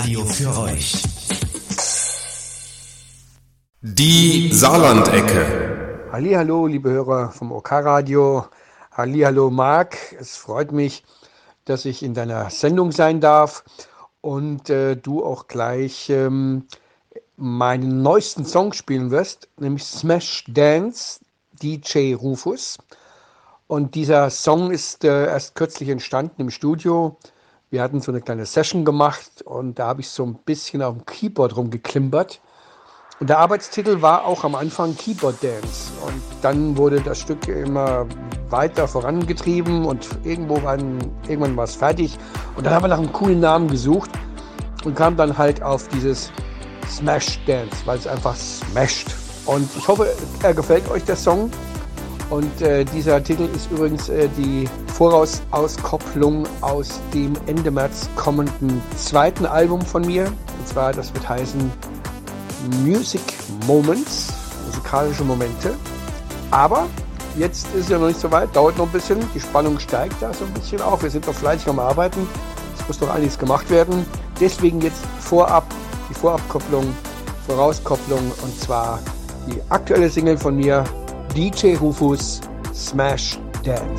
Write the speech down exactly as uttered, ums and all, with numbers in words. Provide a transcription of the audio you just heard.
Radio für euch. Die Saarlandecke. Hallihallo, liebe Hörer vom OK Radio. Hallihallo, Marc. Es freut mich, dass ich in deiner Sendung sein darf und äh, du auch gleich ähm, meinen neuesten Song spielen wirst, nämlich Smash Dance, D J Rufus. Und dieser Song ist äh, erst kürzlich entstanden im Studio. Wir hatten so eine kleine Session gemacht und da habe ich so ein bisschen auf dem Keyboard rumgeklimpert. Und der Arbeitstitel war auch am Anfang Keyboard Dance. Und dann wurde das Stück immer weiter vorangetrieben und irgendwo waren, irgendwann war es fertig. Und dann haben wir nach einem coolen Namen gesucht und kamen dann halt auf dieses Smash Dance, weil es einfach smasht. Und ich hoffe, er gefällt euch, der Song. Und äh, dieser Titel ist übrigens äh, die Vorausauskopplung aus dem Ende März kommenden zweiten Album von mir. Und zwar, das wird heißen Music Moments, musikalische Momente. Aber jetzt ist es ja noch nicht so weit, dauert noch ein bisschen. Die Spannung steigt da so ein bisschen auch. Wir sind noch fleißig am Arbeiten. Es muss noch einiges gemacht werden. Deswegen jetzt vorab die Vorabkopplung, Vorauskopplung und zwar die aktuelle Single von mir, D J Rufus, Smash Dance.